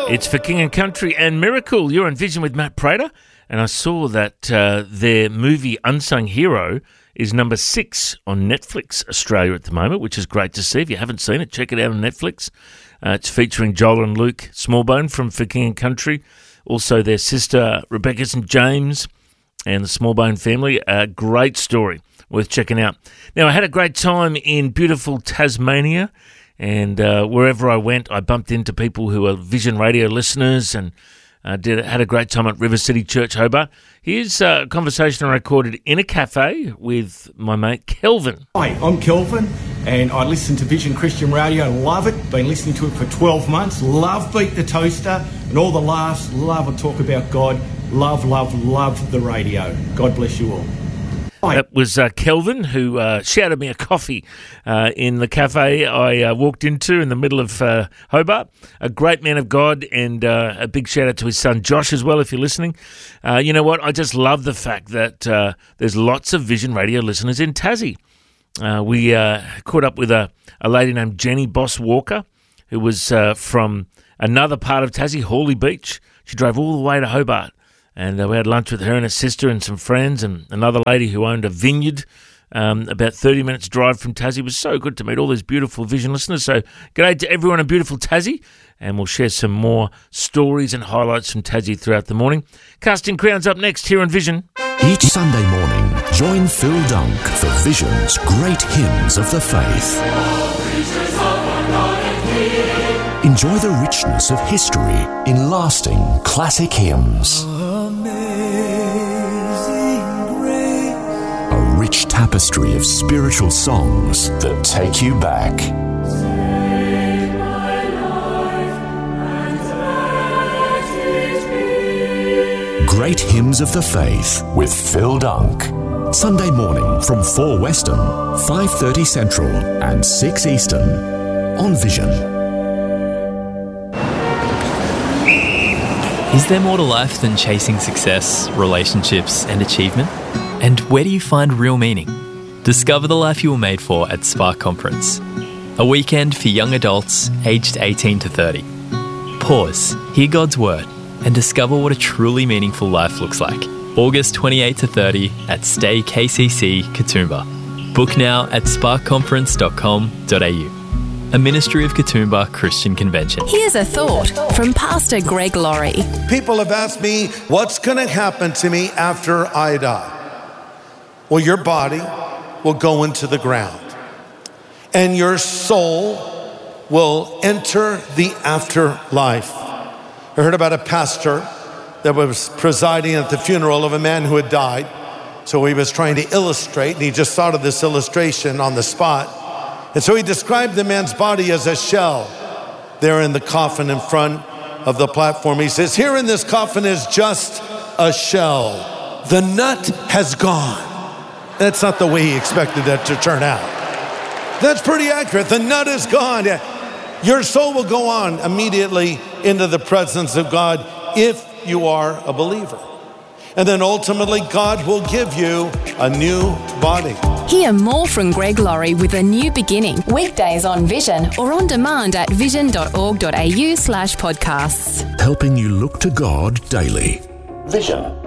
It's for King and Country and Miracle. You're on Vision with Matt Prater, and I saw that their movie Unsung Hero is number 6 on Netflix Australia at the moment, which is great to see. If you haven't seen it, check it out on Netflix. It's featuring Joel and Luke Smallbone from For King and Country, also their sister Rebecca St. James and the Smallbone family. A great story, worth checking out. Now, I had a great time in beautiful Tasmania, and wherever I went, I bumped into people who are Vision Radio listeners and had a great time at River City Church, Hobart. Here's a conversation I recorded in a cafe with my mate Kelvin. Hi, I'm Kelvin, and I listen to Vision Christian Radio. Love it. Been listening to it for 12 months. Love Beat the Toaster and all the laughs. Love a talk about God. Love the radio. God bless you all. That was Kelvin, who shouted me a coffee in the cafe I walked into in the middle of Hobart. A great man of God, and a big shout out to his son Josh as well, if you're listening. You know what? I just love the fact that there's lots of Vision Radio listeners in Tassie. We caught up with a lady named Jenny Boss Walker, who was from another part of Tassie, Hawley Beach. She drove all the way to Hobart. And we had lunch with her and her sister and some friends and another lady who owned a vineyard about 30 minutes drive from Tassie. It was so good to meet all these beautiful Vision listeners. So g'day to everyone in beautiful Tassie, and we'll share some more stories and highlights from Tassie throughout the morning. Casting Crowns up next here on Vision. Each Sunday morning, join Phil Dunk for Vision's Great Hymns of the Faith. Enjoy the richness of history in lasting classic hymns. A rich tapestry of spiritual songs that take you back. Save my life and let it be. Great Hymns of the Faith with Phil Dunk. Sunday morning from 4 Western, 5:30 Central and 6 Eastern on Vision. Is there more to life than chasing success, relationships and achievement? And where do you find real meaning? Discover the life you were made for at Spark Conference. A weekend for young adults aged 18 to 30. Pause, hear God's word and discover what a truly meaningful life looks like. August 28 to 30 at Stay KCC, Katoomba. Book now at sparkconference.com.au. A ministry of Katoomba Christian Convention. Here's a thought from Pastor Greg Laurie. People have asked me, what's going to happen to me after I die? Well, your body will go into the ground, and your soul will enter the afterlife. I heard about a pastor that was presiding at the funeral of a man who had died. So he was trying to illustrate, and he just thought of this illustration on the spot. And so he described the man's body as a shell there in the coffin in front of the platform. He says, here in this coffin is just a shell. The nut has gone. That's not the way he expected it to turn out. That's pretty accurate. The nut is gone. Your soul will go on immediately into the presence of God if you are a believer. And then ultimately, God will give you a new body. Hear more from Greg Laurie with A New Beginning, weekdays on Vision or on demand at vision.org.au/podcasts. Helping you look to God daily. Vision.